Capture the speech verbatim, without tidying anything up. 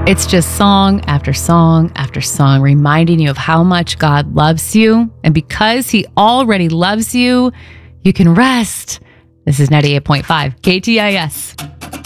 It's just song after song after song reminding you of how much God loves you. And because he already loves you, you can rest. This is ninety-eight point five K T I S.